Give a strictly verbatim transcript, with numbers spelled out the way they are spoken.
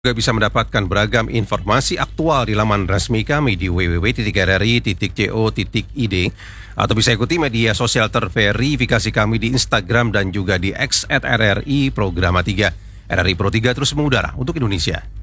Juga bisa mendapatkan beragam informasi aktual di laman resmi kami di w w w titik r r i titik co titik i d atau bisa ikuti media sosial terverifikasi kami di Instagram dan juga di X at R R I Programa tiga. R R I Pro tiga terus mengudara untuk Indonesia.